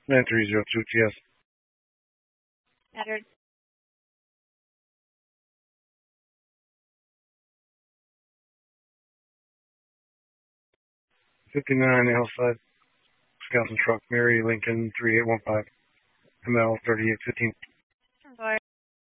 9302 TS. Pattern. 59 Hillside, Wisconsin truck, Mary Lincoln 3815, ML 3815.